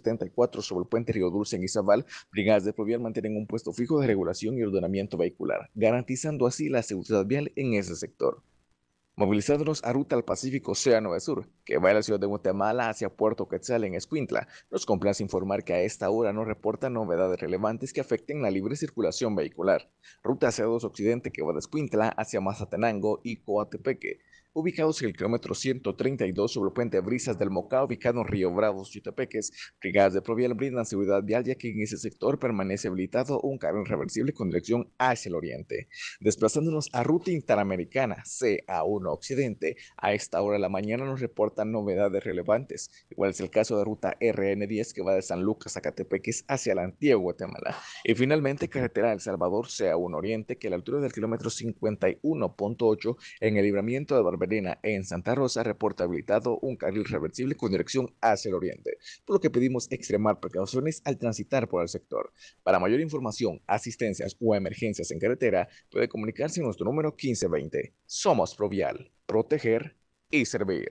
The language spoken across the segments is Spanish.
74 sobre el puente Río Dulce en Izabal, brigadas de Provial mantienen un puesto fijo de regulación y ordenamiento vehicular, garantizando así la seguridad vial en ese sector. Movilizándonos a ruta al Pacífico Océano Sur, que va de la ciudad de Guatemala hacia Puerto Quetzal en Escuintla, nos complace informar que a esta hora no reporta novedades relevantes que afecten la libre circulación vehicular. Ruta C2 Occidente que va de Escuintla hacia Mazatenango y Coatepeque, ubicados en el kilómetro 132 sobre el puente Brisas del Mocá, ubicado en Río Bravos, Yutepeques. Brigadas de Provial brindan seguridad vial ya que en ese sector permanece habilitado un carril reversible con dirección hacia el oriente. Desplazándonos a ruta interamericana CA1 Occidente, a esta hora de la mañana nos reportan novedades relevantes. Igual es el caso de ruta RN10 que va de San Lucas a Catepeques hacia la antigua Guatemala. Y finalmente carretera El Salvador CA1 Oriente que a la altura del kilómetro 51.8 en el libramiento de Barberena en Santa Rosa reporta habilitado un carril reversible con dirección hacia el oriente, por lo que pedimos extremar precauciones al transitar por el sector. Para mayor información, asistencias o emergencias en carretera, puede comunicarse en nuestro número 1520. Somos Provial, proteger y servir.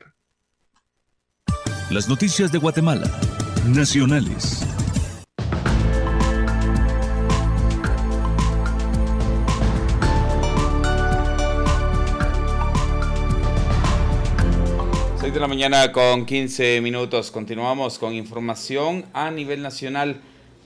Las noticias de Guatemala, nacionales. De la mañana con 15 minutos. Continuamos con información a nivel nacional.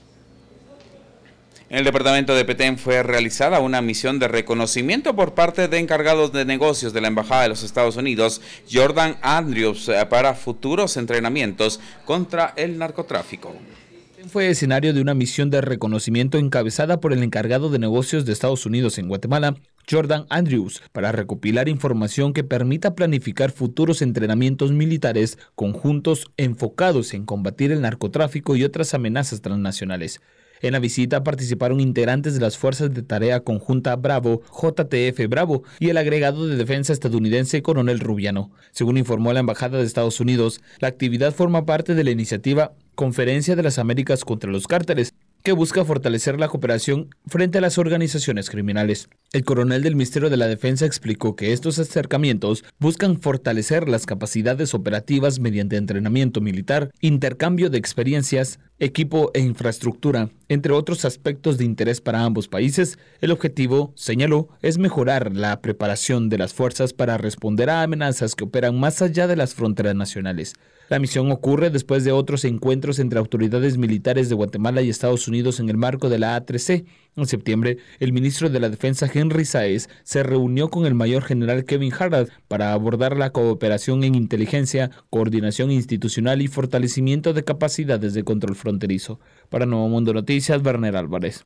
En el departamento de Petén fue realizada una misión de reconocimiento por parte de encargados de negocios de la Embajada de los Estados Unidos, Jordan Andrews, para futuros entrenamientos contra el narcotráfico. Fue escenario de una misión de reconocimiento encabezada por el encargado de negocios de Estados Unidos en Guatemala, Jordan Andrews, para recopilar información que permita planificar futuros entrenamientos militares conjuntos enfocados en combatir el narcotráfico y otras amenazas transnacionales. En la visita participaron integrantes de las Fuerzas de Tarea Conjunta Bravo, JTF Bravo, y el agregado de defensa estadounidense Coronel Rubiano. Según informó la Embajada de Estados Unidos, la actividad forma parte de la iniciativa Conferencia de las Américas contra los Cárteles, que busca fortalecer la cooperación frente a las organizaciones criminales. El coronel del Ministerio de la Defensa explicó que estos acercamientos buscan fortalecer las capacidades operativas mediante entrenamiento militar, intercambio de experiencias, equipo e infraestructura, entre otros aspectos de interés para ambos países. El objetivo, señaló, es mejorar la preparación de las fuerzas para responder a amenazas que operan más allá de las fronteras nacionales. La misión ocurre después de otros encuentros entre autoridades militares de Guatemala y Estados Unidos en el marco de la A3C. En septiembre, el ministro de la Defensa Henry Sáez se reunió con el mayor general Kevin Harrod para abordar la cooperación en inteligencia, coordinación institucional y fortalecimiento de capacidades de control fronterizo. Para Nuevo Mundo Noticias, Werner Álvarez.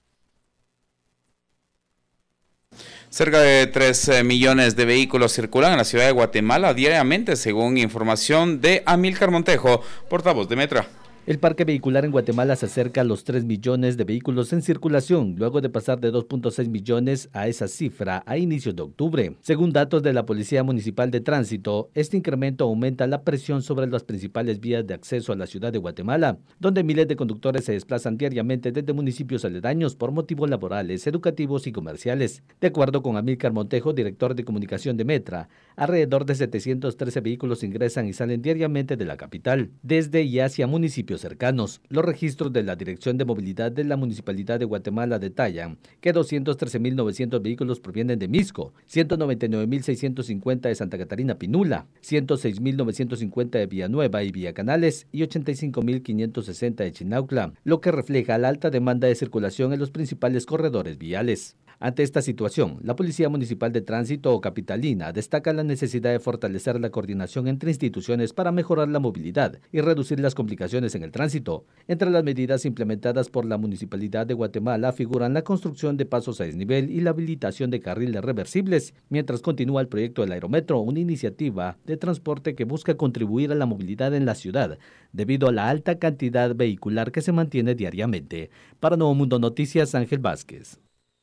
Cerca de 3 millones de vehículos circulan en la ciudad de Guatemala diariamente, según información de Amílcar Montejo, portavoz de Metra. El parque vehicular en Guatemala se acerca a los 3 millones de vehículos en circulación, luego de pasar de 2.6 millones a esa cifra a inicios de octubre. Según datos de la Policía Municipal de Tránsito, este incremento aumenta la presión sobre las principales vías de acceso a la ciudad de Guatemala, donde miles de conductores se desplazan diariamente desde municipios aledaños por motivos laborales, educativos y comerciales. De acuerdo con Amílcar Montejo, director de comunicación de Metra, alrededor de 713 vehículos ingresan y salen diariamente de la capital, desde y hacia municipios cercanos. Los registros de la Dirección de Movilidad de la Municipalidad de Guatemala detallan que 213.900 vehículos provienen de Mixco, 199.650 de Santa Catarina Pinula, 106.950 de Villanueva y Villacanales y 85.560 de Chinaucla, lo que refleja la alta demanda de circulación en los principales corredores viales. Ante esta situación, la Policía Municipal de Tránsito Capitalina destaca la necesidad de fortalecer la coordinación entre instituciones para mejorar la movilidad y reducir las complicaciones en el tránsito. Entre las medidas implementadas por la Municipalidad de Guatemala figuran la construcción de pasos a desnivel y la habilitación de carriles reversibles, mientras continúa el proyecto del Aerometro, una iniciativa de transporte que busca contribuir a la movilidad en la ciudad, debido a la alta cantidad vehicular que se mantiene diariamente. Para Nuevo Mundo Noticias, Ángel Vázquez.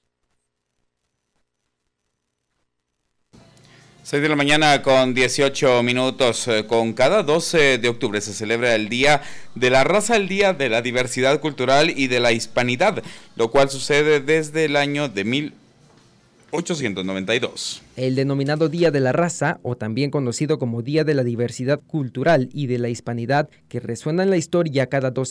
6 de la mañana con 18 minutos. Con cada 12 de octubre se celebra el Día de la Raza, el Día de la Diversidad Cultural y de la Hispanidad, lo cual sucede desde el año de 1892. El denominado Día de la Raza, o también conocido como Día de la Diversidad Cultural y de la Hispanidad, que resuena en la historia cada 12